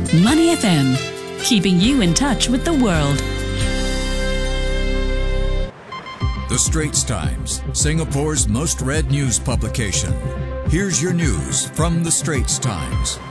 Money FM, keeping you in touch with the world. The Straits Times, Singapore's most read news publication. Here's your news from The Straits Times.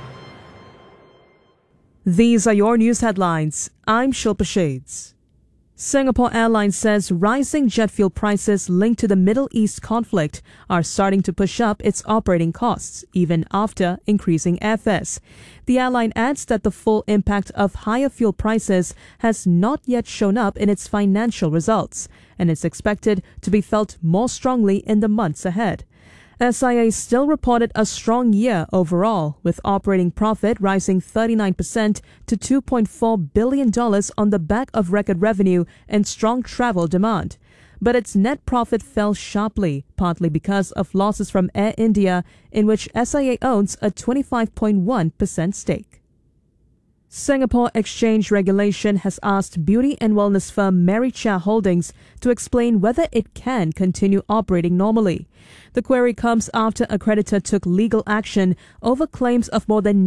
These are your news headlines. I'm Shilpa Shades. Singapore Airlines says rising jet fuel prices linked to the Middle East conflict are starting to push up its operating costs, even after increasing airfares. The airline adds that the full impact of higher fuel prices has not yet shown up in its financial results, and is expected to be felt more strongly in the months ahead. SIA still reported a strong year overall, with operating profit rising 39% to $2.4 billion on the back of record revenue and strong travel demand. But its net profit fell sharply, partly because of losses from Air India, in which SIA owns a 25.1% stake. Singapore Exchange Regulation has asked beauty and wellness firm Mary Chia Holdings to explain whether it can continue operating normally. The query comes after a creditor took legal action over claims of more than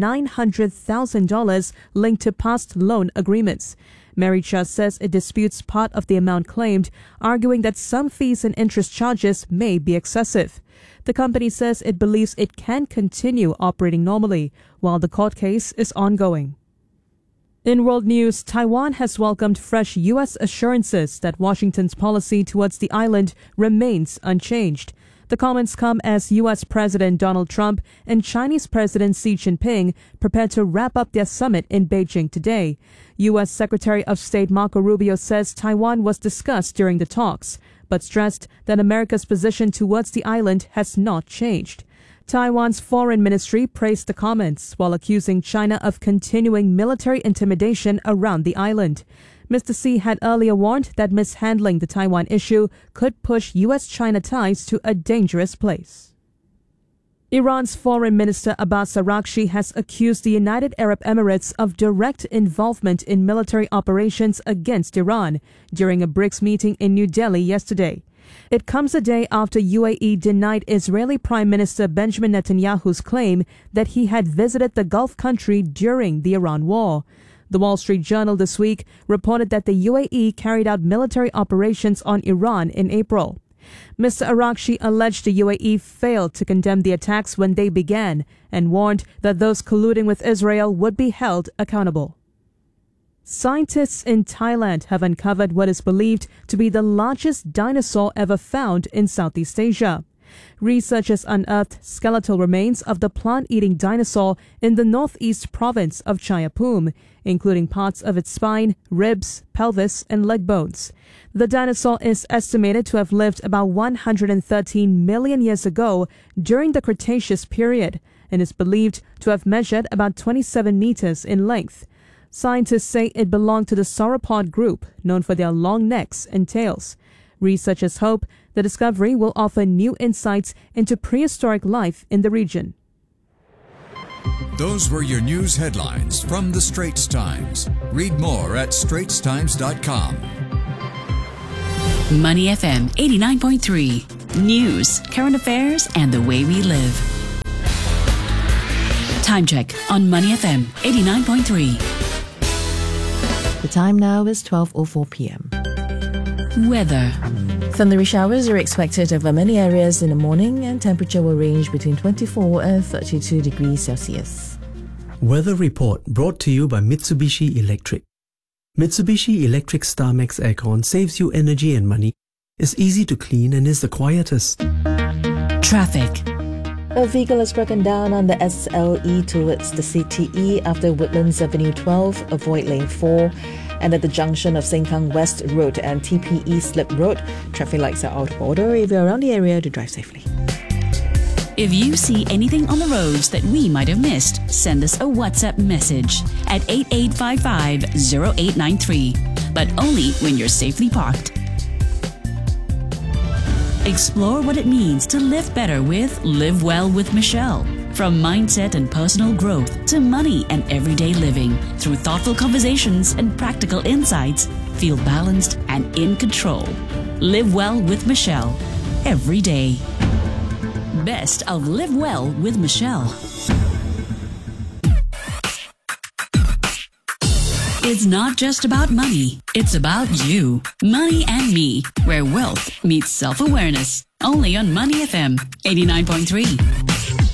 $900,000 linked to past loan agreements. Mary Chia says it disputes part of the amount claimed, arguing that some fees and interest charges may be excessive. The company says it believes it can continue operating normally, while the court case is ongoing. In world news, Taiwan has welcomed fresh U.S. assurances that Washington's policy towards the island remains unchanged. The comments come as U.S. President Donald Trump and Chinese President Xi Jinping prepare to wrap up their summit in Beijing today. U.S. Secretary of State Marco Rubio says Taiwan was discussed during the talks, but stressed that America's position towards the island has not changed. Taiwan's foreign ministry praised the comments while accusing China of continuing military intimidation around the island. Mr. Xi had earlier warned that mishandling the Taiwan issue could push U.S.-China ties to a dangerous place. Iran's Foreign Minister Abbas Araghchi has accused the United Arab Emirates of direct involvement in military operations against Iran during a BRICS meeting in New Delhi yesterday. It comes a day after UAE denied Israeli Prime Minister Benjamin Netanyahu's claim that he had visited the Gulf country during the Iran war. The Wall Street Journal this week reported that the UAE carried out military operations on Iran in April. Mr. Araghchi alleged the UAE failed to condemn the attacks when they began and warned that those colluding with Israel would be held accountable. Scientists in Thailand have uncovered what is believed to be the largest dinosaur ever found in Southeast Asia. Researchers unearthed skeletal remains of the plant-eating dinosaur in the northeast province of Chaiyaphum, including parts of its spine, ribs, pelvis, and leg bones. The dinosaur is estimated to have lived about 113 million years ago during the Cretaceous period and is believed to have measured about 27 meters in length. Scientists say it belonged to the sauropod group, known for their long necks and tails. Researchers hope the discovery will offer new insights into prehistoric life in the region. Those were your news headlines from The Straits Times. Read more at straitstimes.com. Money FM 89.3. News, current affairs, and the way we live. Time check on Money FM 89.3. The time now is 12:04 p.m. Weather. Thundery showers are expected over many areas in the morning, and temperature will range between 24 and 32 degrees Celsius. Weather report brought to you by Mitsubishi Electric. Mitsubishi Electric StarMax Aircon saves you energy and money, is easy to clean, and is the quietest. Traffic. A vehicle has broken down on the SLE towards the CTE after Woodlands Avenue 12, avoid lane 4, and at the junction of Sengkang West Road and TPE Slip Road. Traffic lights are out of order. If you're around the area, to drive safely. If you see anything on the roads that we might have missed, send us a WhatsApp message at 8855-0893, but only when you're safely parked. Explore what it means to live better with Live Well with Michelle. From mindset and personal growth to money and everyday living, through thoughtful conversations and practical insights, feel balanced and in control. Live Well with Michelle. Every day. Best of Live Well with Michelle. It's not just about money. It's about you. Money and Me, where wealth meets self-awareness. Only on Money FM 89.3.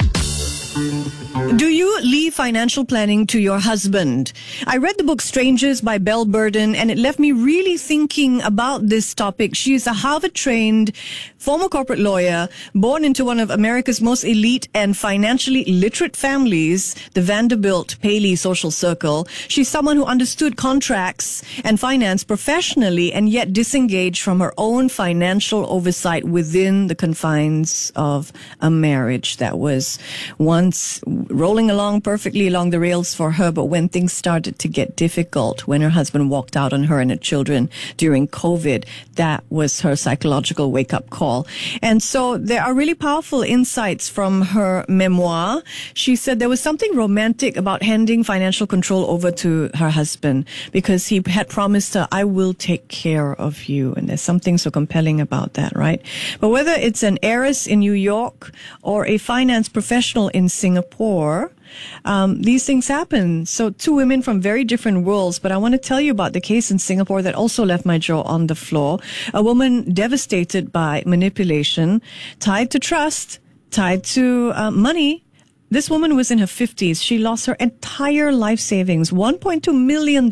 Do you leave financial planning to your husband? I read the book Strangers by Belle Burden, and it left me really thinking about this topic. She is a Harvard-trained former corporate lawyer, born into one of America's most elite and financially literate families, the Vanderbilt Paley Social Circle. She's someone who understood contracts and finance professionally and yet disengaged from her own financial oversight within the confines of a marriage that was once rolling along perfectly along the rails for her, but when things started to get difficult, when her husband walked out on her and her children during COVID, that was her psychological wake-up call. And so there are really powerful insights from her memoir. She said there was something romantic about handing financial control over to her husband because he had promised her, I will take care of you. And there's something so compelling about that, right? But whether it's an heiress in New York or a finance professional in Singapore, these things happen. So two women from very different worlds, but I want to tell you about the case in Singapore that also left my jaw on the floor. A woman devastated by manipulation, tied to trust, tied to money. This woman was in her 50s. She lost her entire life savings, $1.2 million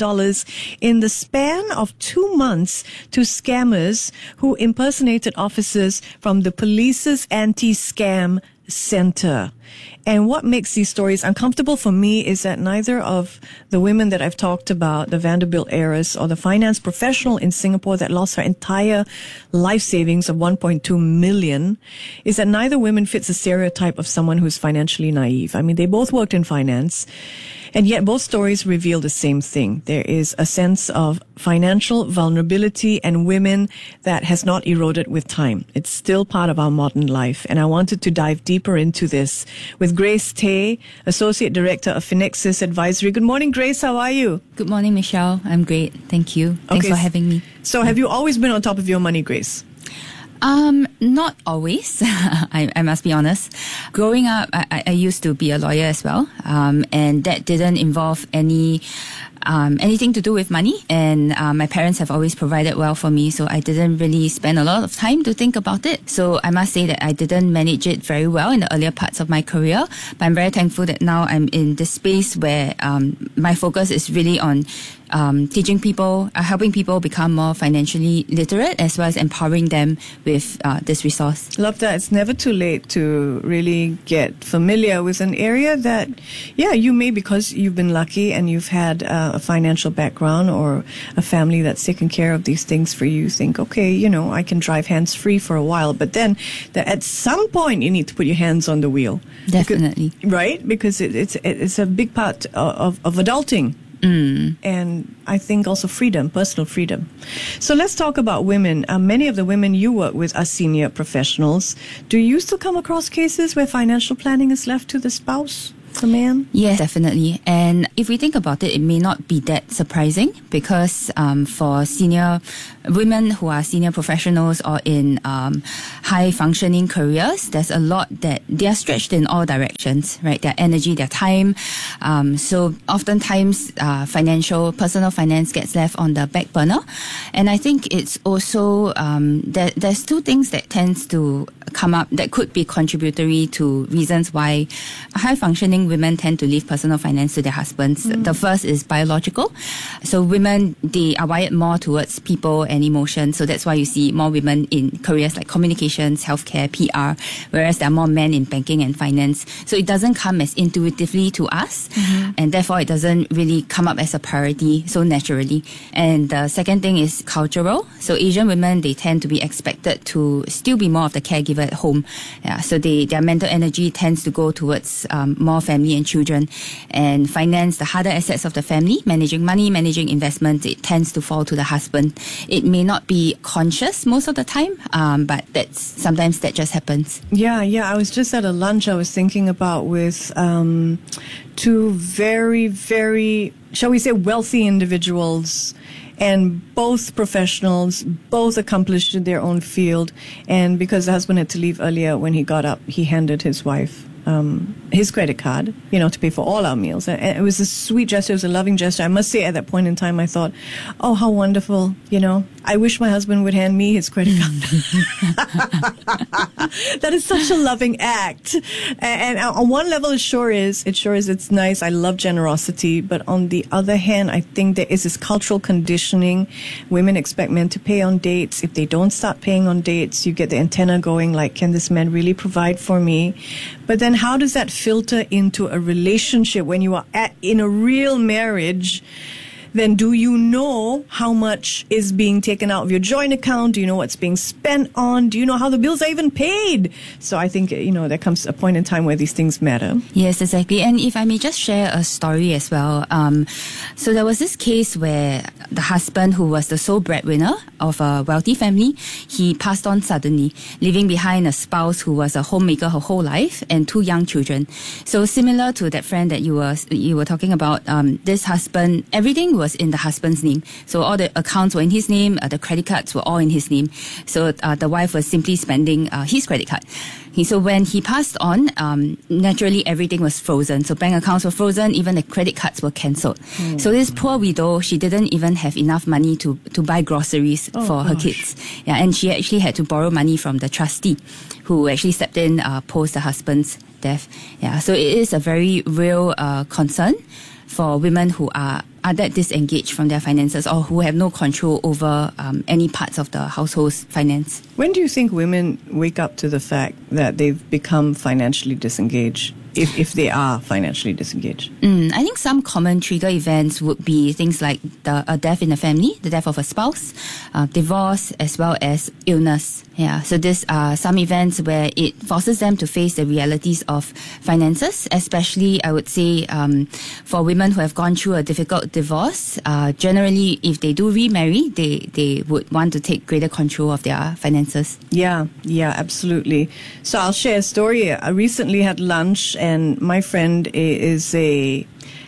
in the span of 2 months to scammers who impersonated officers from the police's anti-scam center. And what makes these stories uncomfortable for me is that neither of the women that I've talked about, the Vanderbilt heiress or the finance professional in Singapore that lost her entire life savings of 1.2 million, is that neither women fits the stereotype of someone who's financially naive. I mean, they both worked in finance. And yet both stories reveal the same thing. There is a sense of financial vulnerability and women that has not eroded with time. It's still part of our modern life. And I wanted to dive deeper into this with Grace Tay, Associate Director of Finexis Advisory. Good morning, Grace. How are you? Good morning, Michelle. I'm great. Thank you. Thanks for having me. So have you always been on top of your money, Grace? Not always. I must be honest. Growing up, I used to be a lawyer as well. And that didn't involve anything to do with money. And my parents have always provided well for me, so I didn't really spend a lot of time to think about it. So I must say that I didn't manage it very well in the earlier parts of my career. But I'm very thankful that now I'm in this space where my focus is really on teaching people, helping people become more financially literate, as well as empowering them with this resource. Love that. It's never too late to really get familiar with an area that, you may, because you've been lucky and you've had a financial background or a family that's taken care of these things for you, think, okay, I can drive hands-free for a while. But then at some point, you need to put your hands on the wheel. Definitely. Right? Because it's a big part of adulting. And I think also freedom, personal freedom. So let's talk about women. Many of the women you work with are senior professionals. Do you still come across cases where financial planning is left to the spouse? The man? Yes, definitely. And if we think about it, it may not be that surprising because for senior women who are senior professionals or in high functioning careers, there's a lot that they are stretched in all directions, right? Their energy, their time. So oftentimes personal finance gets left on the back burner. And I think it's also, there's two things that tends to come up that could be contributory to reasons why high functioning women tend to leave personal finance to their husbands. The first is biological. So women, they are wired more towards people and emotion. So that's why you see more women in careers like communications, healthcare, PR, whereas there are more men in banking and finance. So it doesn't come as intuitively to us. And therefore it doesn't really come up as a priority so naturally. And the second thing is cultural. So Asian women, they tend to be expected to still be more of the caregiver at home. So their mental energy tends to go towards more family and children. And finance, the harder assets of the family, managing money, managing investments, it tends to fall to the husband. It may not be conscious most of the time, but sometimes that just happens. Yeah. I was just at a lunch I was thinking about with two very, very, shall we say, wealthy individuals, and both professionals, both accomplished in their own field. And because the husband had to leave earlier, when he got up, he handed his wife his credit card, to pay for all our meals. And it was a sweet gesture. It was a loving gesture. I must say, at that point in time, I thought, oh, how wonderful. I wish my husband would hand me his credit card. That is such a loving act. And on one level, it sure is. It's nice. I love generosity. But on the other hand, I think there is this cultural conditioning. Women expect men to pay on dates. If they don't start paying on dates, you get the antenna going like, can this man really provide for me? But then how does that filter into a relationship when you are in a real marriage? Then do you know how much is being taken out of your joint account? Do you know what's being spent on? Do you know how the bills are even paid? So I think, there comes a point in time where these things matter. Yes, exactly. And if I may just share a story as well. So there was this case where the husband, who was the sole breadwinner of a wealthy family, he passed on suddenly, leaving behind a spouse who was a homemaker her whole life and 2 young children. So similar to that friend that you were talking about, this husband, everything was in the husband's name. So all the accounts were in his name, the credit cards were all in his name. So the wife was simply spending his credit card. So when he passed on, naturally everything was frozen. So bank accounts were frozen, even the credit cards were cancelled. So this poor widow, she didn't even have enough money to buy groceries for her kids. Yeah, and she actually had to borrow money from the trustee, who actually stepped in post the husband's death. Yeah, so it is a very real concern for women who are that disengaged from their finances or who have no control over any parts of the household's finance. When do you think women wake up to the fact that they've become financially disengaged? If they are financially disengaged? I think some common trigger events would be things like a death in the family, the death of a spouse, divorce, as well as illness. Yeah, so these are some events where it forces them to face the realities of finances, especially, I would say, for women who have gone through a difficult divorce. Generally, if they do remarry, they would want to take greater control of their finances. Yeah, absolutely. So I'll share a story. I recently had lunch, and my friend is a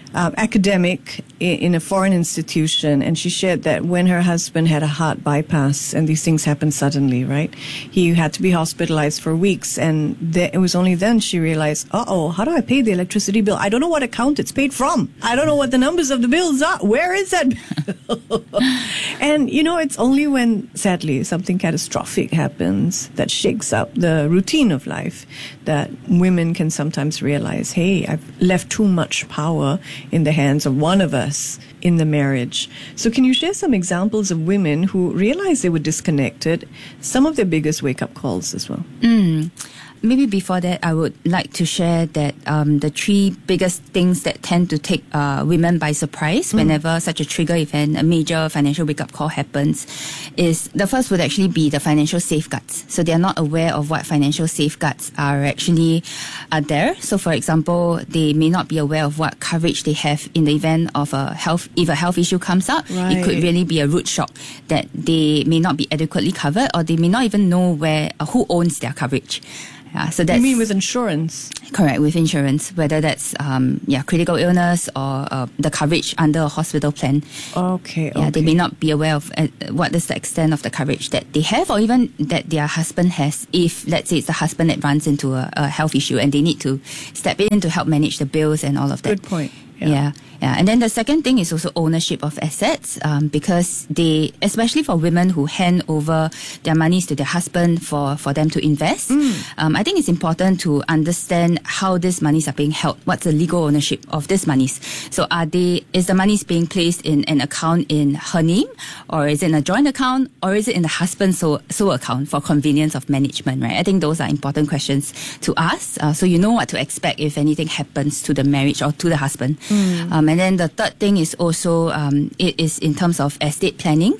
academic in a foreign institution, and she shared that when her husband had a heart bypass, and these things happen suddenly, right? He had to be hospitalized for weeks, and it was only then she realized, how do I pay the electricity bill? I don't know what account it's paid from. I don't know what the numbers of the bills are. Where is that bill? And, it's only when, sadly, something catastrophic happens that shakes up the routine of life that women can sometimes realize, hey, I've left too much power in the hands of one of us in the marriage. So can you share some examples of women who realized they were disconnected, some of their biggest wake-up calls as well? Maybe before that, I would like to share that the 3 biggest things that tend to take women by surprise whenever such a trigger event, a major financial wake-up call happens, is the first would actually be the financial safeguards. So they are not aware of what financial safeguards are actually there. So for example, they may not be aware of what coverage they have in the event of if a health issue comes up. Right. It could really be a root shock that they may not be adequately covered, or they may not even know who owns their coverage. Yeah, so that's, you mean with insurance? Correct, with insurance, whether that's critical illness or the coverage under a hospital plan. Okay. Yeah, they may not be aware of what is the extent of the coverage that they have, or even that their husband has. If, let's say, it's the husband that runs into a health issue and they need to step in to help manage the bills and all of that. Good point. Yeah. And then the second thing is also ownership of assets, because they, especially for women who hand over their monies to their husband for them to invest, I think it's important to understand how these monies are being held. What's the legal ownership of these monies? So is the monies being placed in an account in her name, or is it in a joint account, or is it in the husband's sole account for convenience of management, right? I think those are important questions to ask, so you know what to expect if anything happens to the marriage or to the husband. And then the third thing is also, it is in terms of estate planning.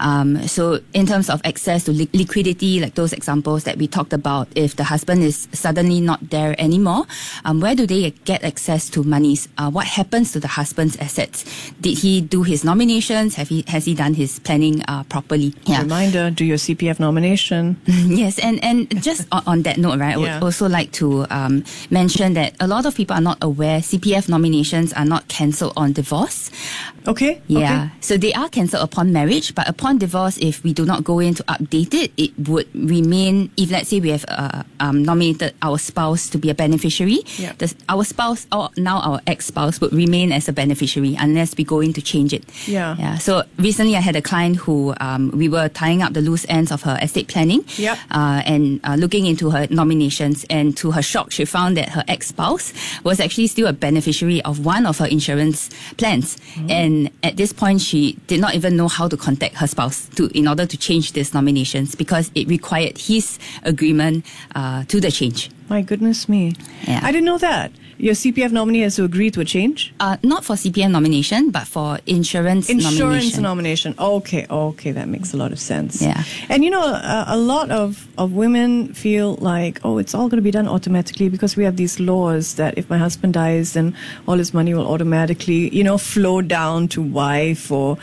So in terms of access to liquidity, like those examples that we talked about, if the husband is suddenly not there anymore, where do they get access to monies? What happens to the husband's assets? Did he do his nominations? Has he done his planning properly? Yeah. Reminder, do your CPF nomination. Yes, and just on that note, right, I would also like to mention that a lot of people are not aware CPF nominations are not cancelled cancelled on divorce. Okay. Yeah. Okay. So they are cancelled upon marriage, but upon divorce, if we do not go in to update it, it would remain, if let's say we have nominated our spouse to be a beneficiary, Yeah. our spouse, or now our ex-spouse, would remain as a beneficiary unless we go in to change it. Yeah. So recently I had a client who we were tying up the loose ends of her estate planning Yep. and looking into her nominations, and to her shock, she found that her ex-spouse was actually still a beneficiary of one of her insurance plans. And at this point, she did not even know how to contact her spouse in order to change these nominations, because it required his agreement to the change. My goodness me. Yeah. I didn't know that. Your CPF nominee has to agree to a change? Not for CPF nomination, but for insurance nomination. Okay, that makes a lot of sense. Yeah. And a lot of women feel like, it's all going to be done automatically because we have these laws that if my husband dies, then all his money will automatically, flow down to wife or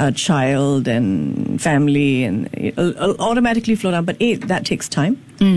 child and family, and it'll automatically flow down. But A, that takes time.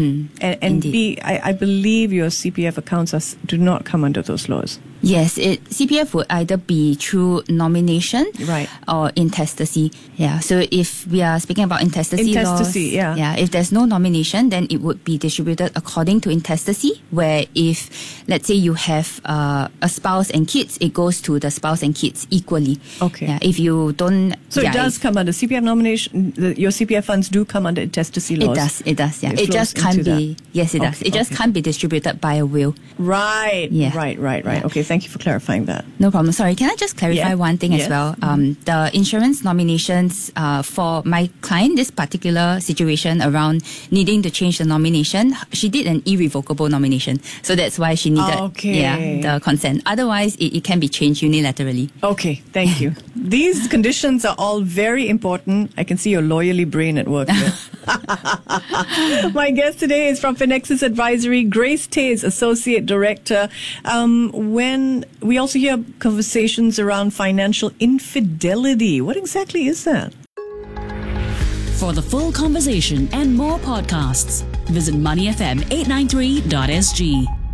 And B, I believe your CPF accounts do not come under those laws. Yes, CPF would either be through nomination, right, or intestacy. Yeah. So if we are speaking about intestacy laws, if there's no nomination, then it would be distributed according to intestacy. Where if, let's say, you have a spouse and kids, it goes to the spouse and kids equally. Okay. Yeah. If you don't, so it does come under CPF nomination. Your CPF funds do come under intestacy laws. It does. Yeah. It just can't be. Yes, it does. It just can't be distributed by a will. Right. Yeah. Right. Yeah. Okay. Thank you for clarifying that. No problem. Sorry, can I just clarify one thing as well? The insurance nominations for my client, this particular situation around needing to change the nomination, she did an irrevocable nomination. So that's why she needed the consent. Otherwise, it can be changed unilaterally. Okay, thank you. These conditions are all very important. I can see your lawyerly brain at work here. My guest today is from Finexus Advisory, Grace Tays, Associate Director. When we also hear conversations around financial infidelity, what exactly is that? For the full conversation and more podcasts, visit moneyfm893.sg.